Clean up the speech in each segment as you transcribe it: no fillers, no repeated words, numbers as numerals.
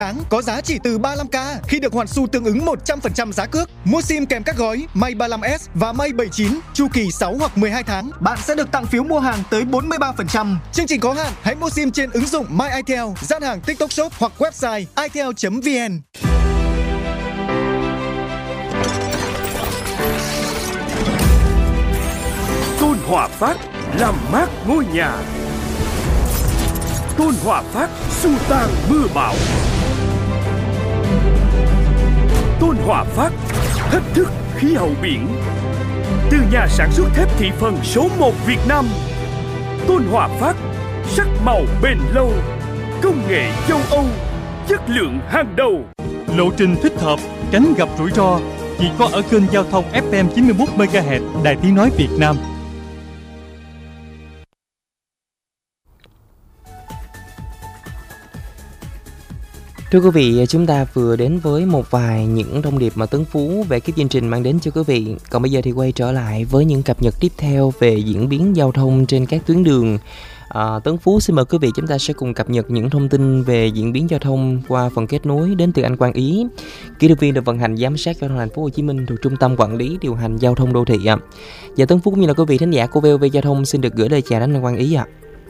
tháng có giá chỉ từ 35k khi được hoàn xu tương ứng 100% giá cước. Mua SIM kèm các gói May 35S và May 79 chu kỳ 6 hoặc 12 tháng, bạn sẽ được tặng phiếu mua hàng tới 43%. Chương trình có hạn, hãy mua SIM trên ứng dụng My itel, gian hàng TikTok Shop hoặc website itel.vn. Tôn Hòa Phát làm mát ngôi nhà. Tôn Hòa Phát xua tan mưa bão. Tôn Hòa Phát thách thức khí hậu biển. Từ nhà sản xuất thép thị phần số 1 Việt Nam, Tôn Hòa Phát sắc màu bền lâu, công nghệ châu Âu, chất lượng hàng đầu. Lộ trình thích hợp, tránh gặp rủi ro chỉ có ở kênh giao thông FM 91 MHz Đài Tiếng nói Việt Nam. Thưa quý vị, chúng ta vừa đến với một vài những thông điệp mà Tấn Phú về cái chương trình mang đến cho quý vị. Còn bây giờ thì quay trở lại với những cập nhật tiếp theo về diễn biến giao thông trên các tuyến đường. Tấn Phú xin mời quý vị chúng ta sẽ cùng cập nhật những thông tin về diễn biến giao thông qua phần kết nối đến từ anh Quang Ý, kỹ thuật viên được vận hành giám sát giao thông thành phố Hồ Chí Minh thuộc Trung tâm Quản lý điều hành giao thông đô thị. Và Tấn Phú cũng như là quý vị thính giả của VOV Giao thông xin được gửi lời chào đến anh Quang Ý ạ.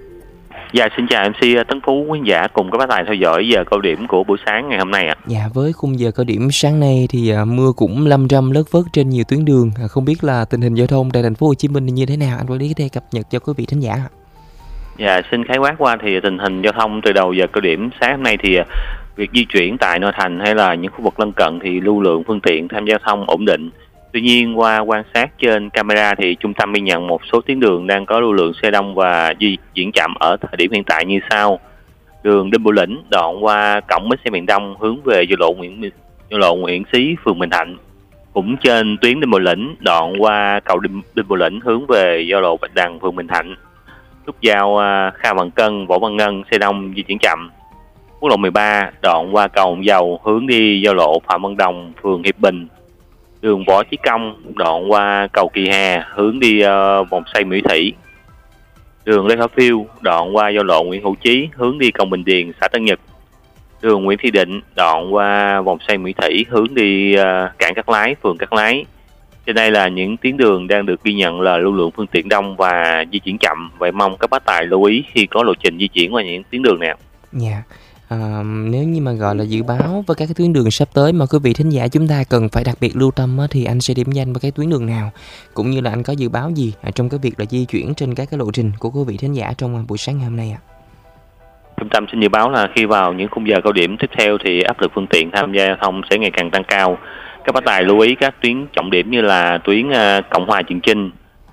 Dạ, xin chào MC Tấn Phú, quý giả cùng các bác tài theo dõi giờ cao điểm của buổi sáng ngày hôm nay ạ. Dạ, với khung giờ cao điểm sáng nay thì mưa cũng lâm râm lất phất trên nhiều tuyến đường. Không biết là tình hình giao thông tại thành phố Hồ Chí Minh như thế nào, anh quản lý có thể cập nhật cho quý vị thính giả ạ? Dạ, xin khái quát qua thì tình hình giao thông từ đầu giờ cao điểm sáng hôm nay thì việc di chuyển tại nội thành hay là những khu vực lân cận thì lưu lượng phương tiện tham gia giao thông ổn định. Tuy nhiên qua quan sát trên camera thì trung tâm ghi nhận một số tuyến đường đang có lưu lượng xe đông và di chuyển chậm ở thời điểm hiện tại như sau. Đường Đinh Bộ Lĩnh đoạn qua cổng bến xe miền Đông hướng về giao lộ Nguyễn Xí, phường Bình Thạnh. Cũng trên tuyến Đinh Bộ Lĩnh đoạn qua cầu Đinh Bộ Lĩnh hướng về giao lộ Bạch Đằng, phường Bình Thạnh. Nút giao Kha Vạn Cân, Võ Văn Ngân xe đông di chuyển chậm. Quốc lộ 13 đoạn qua cầu Hồng Dầu hướng đi giao lộ Phạm Văn Đồng, phường Hiệp Bình. Đường Võ Chí Công đoạn qua cầu Kỳ Hà hướng đi vòng xoay Mỹ Thủy. Đường Lê Khả Phiêu đoạn qua giao lộ Nguyễn Hữu Chí hướng đi cầu Bình Điền, xã Tân Nhật. Đường Nguyễn Thị Định đoạn qua vòng xoay Mỹ Thủy hướng đi cảng Cát Lái, phường Cát Lái. Trên đây là những tuyến đường đang được ghi nhận là lưu lượng phương tiện đông và di chuyển chậm. Vậy mong các bác tài lưu ý khi có lộ trình di chuyển qua những tuyến đường này. Dạ. Nếu như mà gọi là dự báo với các cái tuyến đường sắp tới mà quý vị thính giả chúng ta cần phải đặc biệt lưu tâm thì anh sẽ điểm danh với cái tuyến đường nào, cũng như là anh có dự báo gì trong cái việc là di chuyển trên các cái lộ trình của quý vị thính giả trong buổi sáng ngày hôm nay ạ? Trung tâm xin dự báo là khi vào những khung giờ cao điểm tiếp theo thì áp lực phương tiện tham gia giao thông sẽ ngày càng tăng cao. Các bác tài lưu ý các tuyến trọng điểm như là tuyến Cộng Hòa Trường Chinh,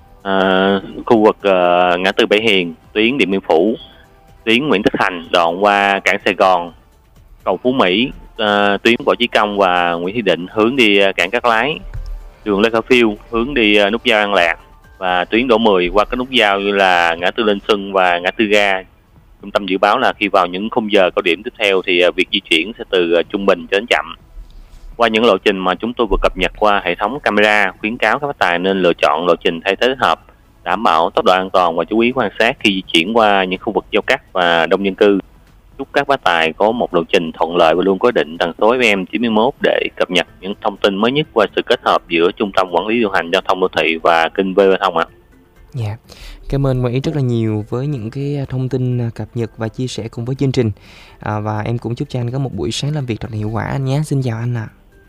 khu vực ngã tư Bảy Hiền, tuyến Điện Biên Phủ, tuyến Nguyễn Tất Thành đoạn qua cảng Sài Gòn, cầu Phú Mỹ, tuyến Võ Chí Công và Nguyễn Thị Định hướng đi cảng Cát Lái, đường Lê Khả Phiêu hướng đi nút giao An Lạc và tuyến Đỗ 10 qua các nút giao như là ngã tư Linh Xuân và ngã tư Ga. Trung tâm dự báo là khi vào những khung giờ cao điểm tiếp theo thì việc di chuyển sẽ từ trung bình cho đến chậm. Qua những lộ trình mà chúng tôi vừa cập nhật qua hệ thống camera, khuyến cáo các bác tài nên lựa chọn lộ trình thay thế hợp, đảm bảo tốc độ an toàn và chú ý quan sát khi di chuyển qua những khu vực giao cắt và đông dân cư. Chúc các bác tài có một lộ trình thuận lợi và luôn có định tần số FM 91 để cập nhật những thông tin mới nhất qua sự kết hợp giữa Trung tâm Quản lý điều hành giao thông đô thị và kênh VOV Giao thông ạ. Dạ, cảm ơn Quang Ý rất là nhiều với những cái thông tin cập nhật và chia sẻ cùng với chương trình. Và em cũng chúc cho anh có một buổi sáng làm việc thật là hiệu quả anh nhé. Xin chào anh ạ.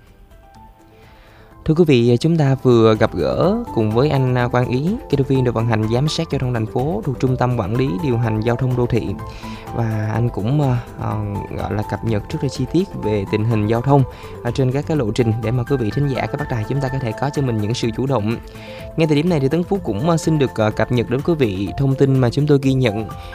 Thưa quý vị, chúng ta vừa gặp gỡ cùng với anh Quang Ý, kỹ thuật viên được vận hành giám sát giao thông thành phố thuộc Trung tâm Quản lý điều hành giao thông đô thị. Và anh cũng gọi là cập nhật rất là chi tiết về tình hình giao thông trên các cái lộ trình để mà quý vị thính giả, các bác tài chúng ta có thể có cho mình những sự chủ động. Ngay thời điểm này thì Tấn Phú cũng xin được cập nhật đến quý vị thông tin mà chúng tôi ghi nhận